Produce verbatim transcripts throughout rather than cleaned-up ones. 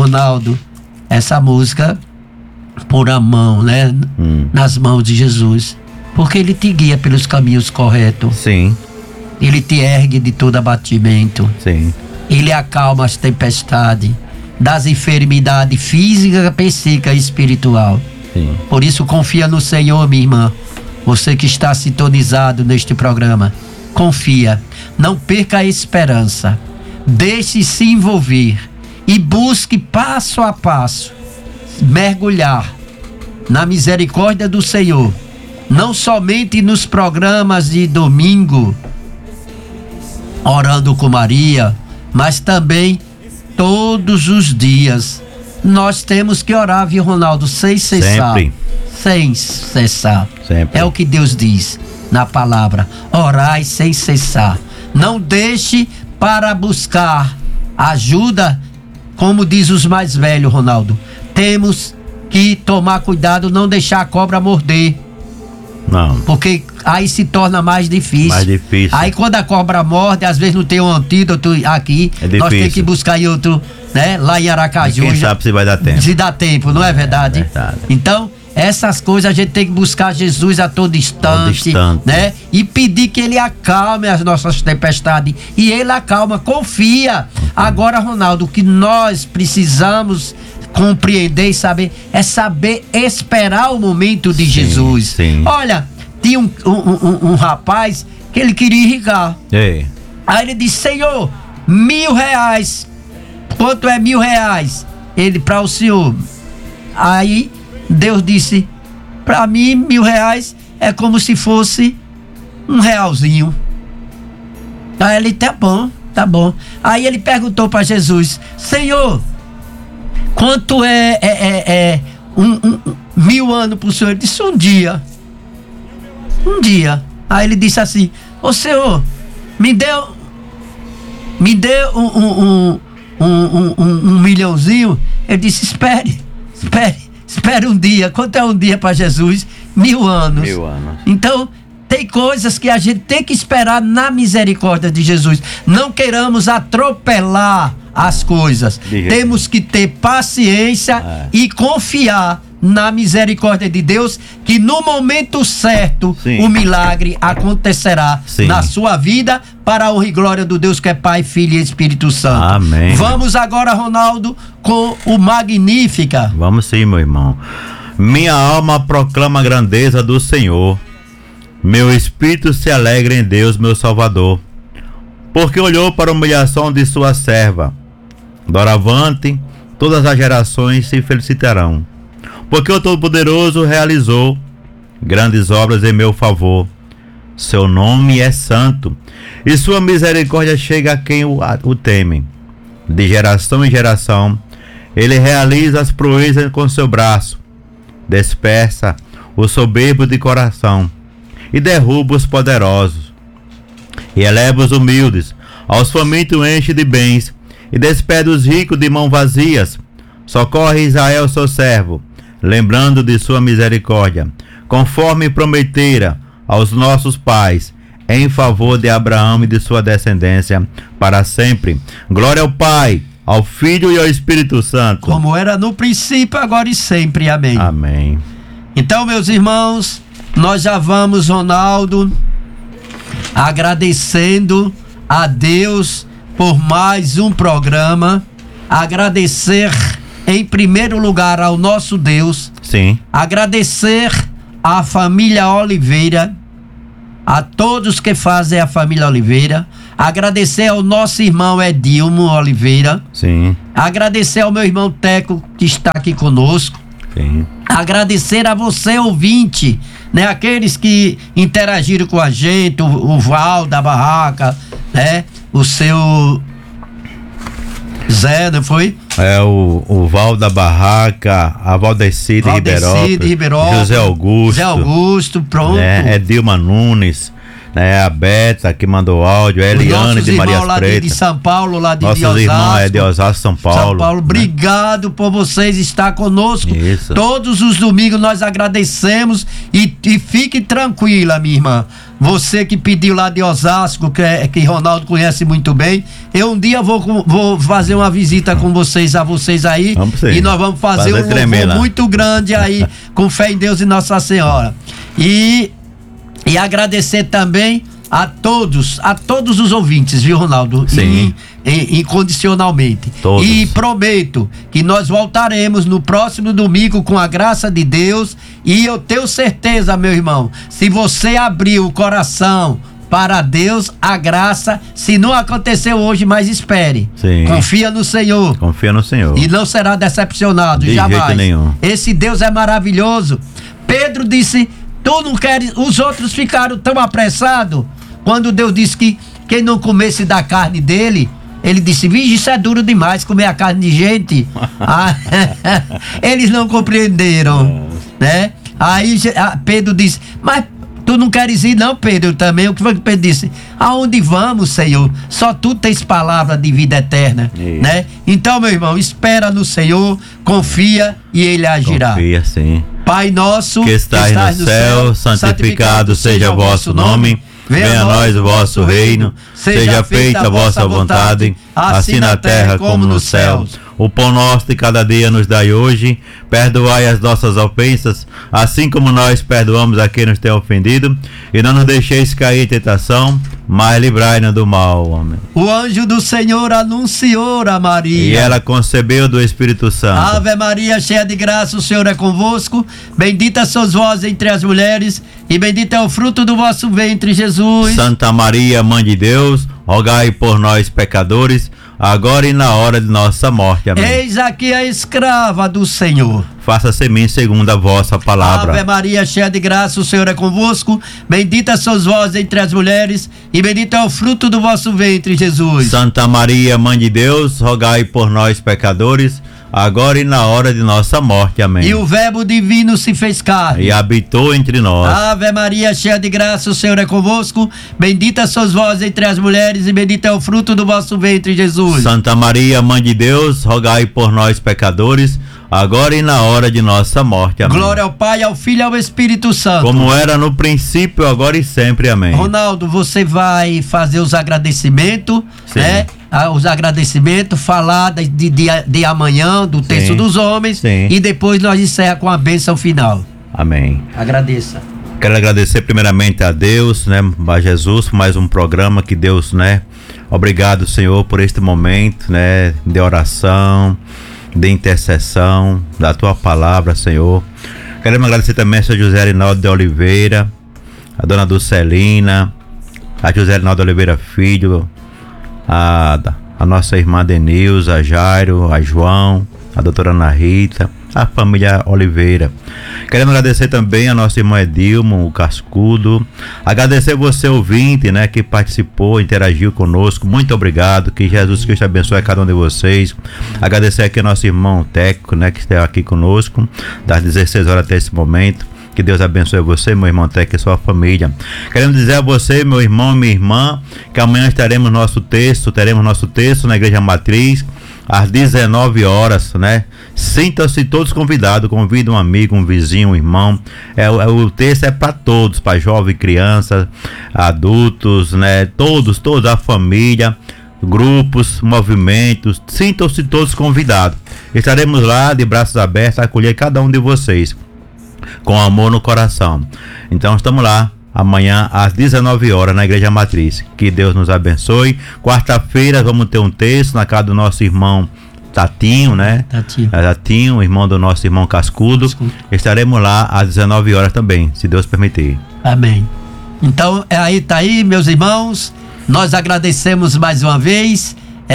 Ronaldo, essa música por a mão, né? Hum. Nas mãos de Jesus. Porque ele te guia pelos caminhos corretos. Sim. Ele te ergue de todo abatimento. Sim. Ele acalma as tempestades das enfermidades física, psíquica e espiritual. Sim. Por isso confia no Senhor, minha irmã. Você que está sintonizado neste programa, confia. Não perca a esperança. Deixe-se envolver e busque passo a passo mergulhar na misericórdia do Senhor. Não somente nos programas de domingo, orando com Maria, mas também todos os dias. Nós temos que orar, viu, Ronaldo? Sem cessar. Sempre. Sem cessar. Sempre. É o que Deus diz na palavra. Orai sem cessar. Não deixe para buscar ajuda, como diz os mais velhos, Ronaldo. Temos que tomar cuidado, não deixar a cobra morder. Não. Porque aí se torna mais difícil. Mais difícil. Aí quando a cobra morde, às vezes não tem um antídoto aqui. É difícil. Nós temos que buscar em outro, né? Lá em Aracaju. Quem sabe se vai dar tempo. Se dá tempo, não é verdade? É verdade. Então, essas coisas a gente tem que buscar Jesus a todo instante, todo instante, né? E pedir que ele acalme as nossas tempestades. E ele acalma, confia. Uhum. Agora, Ronaldo, o que nós precisamos compreender e saber é saber esperar o momento de sim, Jesus. Sim. Olha, tinha um, um, um, um rapaz que ele queria irrigar. Ei. Aí ele disse: Senhor, mil reais. Quanto é mil reais? Ele, para o senhor. Aí Deus disse: para mim, mil reais é como se fosse um realzinho. Aí ele: tá bom, tá bom. Aí ele perguntou para Jesus: Senhor, quanto é, é, é, é um, um, mil anos para o senhor? Ele disse: um dia. Um dia. Aí ele disse assim: ô Senhor, me deu, me deu um, um, um, um, um, um milhãozinho. Ele disse: espere, espere, espere um dia. Quanto é um dia para Jesus? Mil anos. Mil anos. Então, tem coisas que a gente tem que esperar na misericórdia de Jesus. Não queiramos atropelar as coisas. Temos que ter paciência é. e confiar na misericórdia de Deus, que no momento certo Sim. o milagre acontecerá Sim. na sua vida, para a honra e glória do Deus que é Pai, Filho e Espírito Santo. Amém. Vamos agora, Ronaldo, com o Magnífica. Vamos sim, meu irmão. Minha alma proclama a grandeza do Senhor. Meu espírito se alegra em Deus, meu Salvador, porque olhou para a humilhação de sua serva. Doravante, todas as gerações se felicitarão, porque o Todo-Poderoso realizou grandes obras em meu favor. Seu nome é santo, e sua misericórdia chega a quem o, o teme. De geração em geração, ele realiza as proezas com seu braço, dispersa os soberbos de coração, e derruba os poderosos, e eleva os humildes, aos famintos enche de bens, e despede os ricos de mãos vazias. Socorre Israel, seu servo, lembrando de sua misericórdia, conforme prometera aos nossos pais, em favor de Abraão e de sua descendência, para sempre. Glória ao Pai, ao Filho e ao Espírito Santo, como era no princípio, agora e sempre. Amém. Amém. Então, meus irmãos, nós já vamos, Ronaldo, agradecendo a Deus por mais um programa. Agradecer em primeiro lugar ao nosso Deus. Sim. Agradecer à família Oliveira, a todos que fazem a família Oliveira. Agradecer ao nosso irmão Edilmo Oliveira. Sim. Agradecer ao meu irmão Teco, que está aqui conosco. Sim. Agradecer a você, ouvinte, né? Aqueles que interagiram com a gente, o, o Val da Barraca, né? O seu Zé, não foi? É o, o Val da Barraca, a Valdeci de Ribeirão, Ribeirão, José Augusto, José Augusto, pronto. Né? É Dilma Nunes, né? A Beta que mandou áudio, a Eliane de Maria lá Preta. De, de São Paulo, lá de Nossos Osasco. irmãos é de Osasco, São Paulo. São Paulo, obrigado, né, por vocês estar conosco. Isso. Todos os domingos nós agradecemos e, e fique tranquila, minha irmã. Você que pediu lá de Osasco, que, é, que Ronaldo conhece muito bem. Eu um dia vou, vou fazer uma visita com vocês, a vocês aí. Vamos sim. E nós vamos fazer, fazer um louvor muito grande aí, com fé em Deus e Nossa Senhora. E, e agradecer também a todos, a todos os ouvintes, viu, Ronaldo? Sim. E, e, incondicionalmente. Todos. E prometo que nós voltaremos no próximo domingo com a graça de Deus. E eu tenho certeza, meu irmão, se você abrir o coração para Deus, a graça, se não aconteceu hoje, mas espere. Sim. Confia no Senhor. Confia no Senhor. E não será decepcionado, de jamais. Jeito nenhum. Esse Deus é maravilhoso. Pedro disse: tu não queres. Os outros ficaram tão apressados. Quando Deus disse que quem não comesse da carne dele, ele disse: vixe, isso é duro demais, comer a carne de gente. Ah, eles não compreenderam, né? Aí Pedro disse: mas tu não queres ir não, Pedro, também? O que foi que Pedro disse? Aonde vamos, Senhor? Só tu tens palavra de vida eterna, Isso. né? Então, meu irmão, espera no Senhor, confia e Ele agirá. Confia, sim. Pai nosso, que estás no, no céu, céu, santificado seja o vosso nome. Venha a nós o vosso reino, seja feita a vossa vontade, assim na terra como nos céus. O pão nosso de cada dia nos dai hoje, perdoai as nossas ofensas, assim como nós perdoamos a quem nos tem ofendido, e não nos deixeis cair em tentação, mas livrai-nos do mal. Amém. O anjo do Senhor anunciou a Maria, e ela concebeu do Espírito Santo. Ave Maria, cheia de graça, o Senhor é convosco, bendita sois vós entre as mulheres, e bendito é o fruto do vosso ventre, Jesus. Santa Maria, Mãe de Deus, rogai por nós, pecadores, agora e na hora de nossa morte. Amém. Eis aqui a escrava do Senhor. Faça-se em mim segundo a vossa palavra. Ave Maria, cheia de graça, o Senhor é convosco, bendita sois vós entre as mulheres, e bendito é o fruto do vosso ventre, Jesus. Santa Maria, Mãe de Deus, rogai por nós, pecadores, agora e na hora de nossa morte. Amém. E o Verbo divino se fez carne e habitou entre nós. Ave Maria, cheia de graça, o Senhor é convosco, bendita sois vós entre as mulheres, e bendito é o fruto do vosso ventre, Jesus. Santa Maria, Mãe de Deus, rogai por nós, pecadores, agora e na hora de nossa morte. Amém. Glória ao Pai, ao Filho e ao Espírito Santo. Como era no princípio, agora e sempre. Amém. Ronaldo, você vai fazer os agradecimentos, Sim. né? Os agradecimentos, falar de, de, de amanhã, do texto dos homens. Sim. E depois nós encerramos com a bênção final. Amém. Agradeça. Quero agradecer primeiramente a Deus, né, a Jesus, por mais um programa que Deus, né, obrigado, Senhor, por este momento, né, de oração, de intercessão, da Tua palavra, Senhor. Queremos agradecer também a Senhor José Rinaldo de Oliveira, a Dona Dulcelina, a José Rinaldo de Oliveira Filho, a, a nossa irmã Denilza, a Jairo, a João, a doutora Ana Rita, a família Oliveira. Queremos agradecer também a nossa irmã Edilmo, o Cascudo. Agradecer você, ouvinte, né, que participou, interagiu conosco. Muito obrigado. Que Jesus Cristo abençoe a cada um de vocês. Agradecer aqui ao nosso irmão técnico, né, que está aqui conosco, das dezesseis horas até esse momento. Que Deus abençoe você, meu irmão técnico, e sua família. Queremos dizer a você, meu irmão e minha irmã, que amanhã teremos nosso texto, teremos nosso texto na Igreja Matriz, às dezenove horas, né? Sintam-se todos convidados, convida um amigo, um vizinho, um irmão. É, é, o texto é para todos, para jovens, crianças, adultos, né? Todos, toda a família, grupos, movimentos, sintam-se todos convidados. Estaremos lá de braços abertos a acolher cada um de vocês, com amor no coração. Então estamos lá amanhã às dezenove horas na Igreja Matriz. Que Deus nos abençoe. Quarta-feira vamos ter um texto na casa do nosso irmão Tatinho, né? Tatinho. Tatinho, irmão do nosso irmão Cascudo. Cascudo. Estaremos lá às dezenove horas também, se Deus permitir. Amém. Então, aí tá aí, meus irmãos. Nós agradecemos mais uma vez.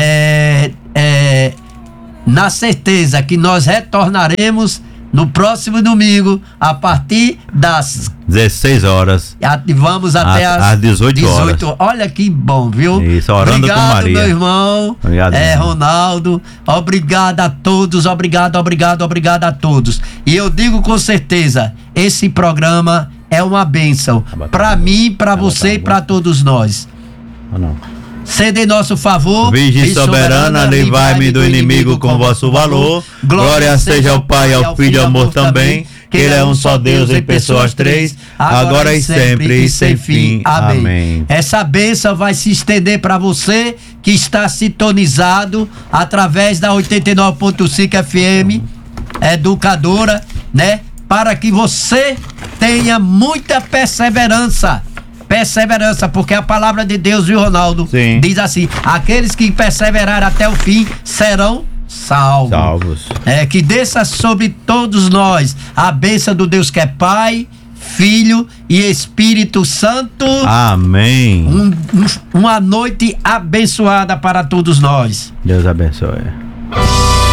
É, é, na certeza que nós retornaremos no próximo domingo, a partir das dezesseis horas. E vamos até às, às, às dezoito horas. Olha que bom, viu? Isso, orando obrigado, com Maria. Meu irmão. Obrigado, é, irmão. Ronaldo. Obrigado a todos, obrigado, obrigado, obrigado a todos. E eu digo com certeza, esse programa é uma bênção para mim, para você e para todos nós. Ou não? Sede em nosso favor, Virgem soberana, livrai-me do inimigo com vosso valor. Glória seja ao Pai, ao Filho e ao amor também, que Ele é um só Deus em pessoas três, agora e sempre e sem fim. Amém. Essa bênção vai se estender para você que está sintonizado através da oitenta e nove ponto cinco F M, educadora, né? Para que você tenha muita perseverança. Perseverança, porque a palavra de Deus, viu, Ronaldo? Sim. Diz assim: aqueles que perseverarem até o fim serão salvos. Salvos. É, que desça sobre todos nós a bênção do Deus que é Pai, Filho e Espírito Santo. Amém. Um, um, uma noite abençoada para todos nós. Deus abençoe.